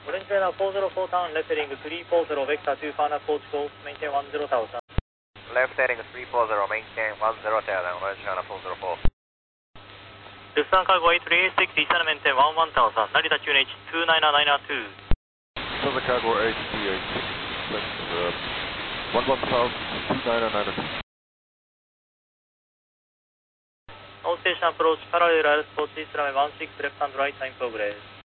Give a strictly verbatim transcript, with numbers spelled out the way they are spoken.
Venezuela four zero four town, left heading three four zero, vector two, final approach course, maintain one zero thousand. Left heading three four zero, maintain one zero thousand, Venezuela four zero four. Tucson Cargo eight three eight six, descend maintain one one thousand, Narita Q N H two nine nine two. Tucson Cargo eight three eight six, uh, one one thousand, two nine nine two. All station approach, parallel air sports, East runway one six, left hand right, time progress.